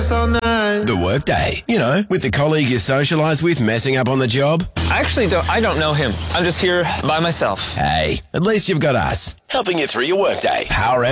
us all night. The Workday. You know, with the colleague you socialise with messing up on the job. I don't know him. I'm just here by myself. Hey, at least you've got us, helping you through your workday. Power